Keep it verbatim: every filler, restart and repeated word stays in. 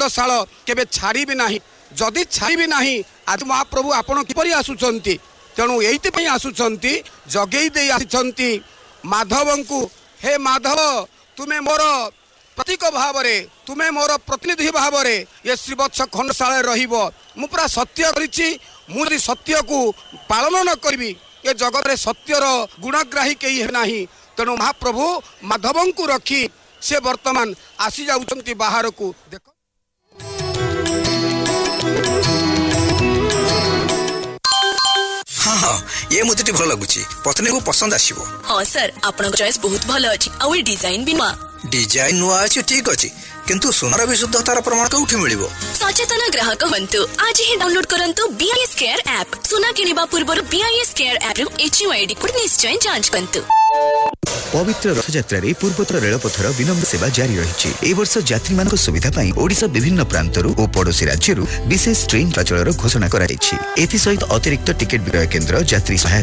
ଖଣ୍ଡଶାଳ केबे छाड़बी ना जदि छाड़बी ना आज महाप्रभु आपण किपरि आसुचंती तेणु एइति आसुचंती जगेई दे आसिचंती माधव को हे माधव तुमे मोर प्रतीक भाव तुमे मोर प्रतिनिधि भाव ये श्रीवत्स खंडशाला रहिबो मु पूरा सत्य करिछि मु सत्य को पालन न करी ये जगत रे सत्यर गुणग्राही केही है नाही तेणु महाप्रभु माधव को रखी से वर्तमान आसी जाउछंती बाहर को देखो हाँ हाँ ये मुझे भल लगुच पत्नी को पसंद आसीबो। हाँ सर आपन चॉइस बहुत भल अछि आ ओइ डिजाइन भी नुआ डिजाइन नुआ अछि ठीक अछि किंतु सोनार विशुद्धतार प्रमाण कोठी मिलिबो। सचेतन ग्राहक हंतु आज ही डाउनलोड करंतु बीआईएस केयर ऐप सोना किनिबा पूर्व बीआईएस केयर ऐप रु एचयूआईडी कोड निश्चय जांच करंतु। पवित्र रथयात्रा रे पूर्वोत्तर रेलपथर विलंब सेवा जारी रही ए वर्ष यात्री मान सुविधा पाई ओडिशा विभिन्न प्रांतरु और पड़ोसी राज्यरु विशेष ट्रेन चलाचलर घोषणा करा सहित अतिरिक्त टिकेट विक्रय केन्द्र यात्री सहायता